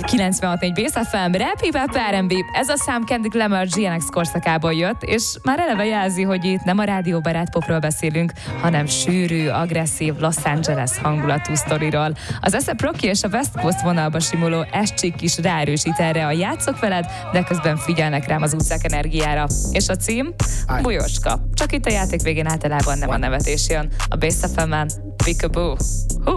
96.4 Bass FM, Rap, Hip-Hop, R&B. Ez a szám Kendrick Lamar GNX korszakából jött, és már eleve jelzi, hogy itt nem a rádióbarát popról beszélünk, hanem sűrű, agresszív Los Angeles hangulatú sztoriról. Az A$AP Rocky és a West Coast vonalba simuló S-Chick is ráerősít erre a játszok veled, de közben figyelnek rám az utcák energiára. És a cím? Bujóska. Csak itt a játék végén általában nem a nevetés jön. A Bass FM-en Peekaboo.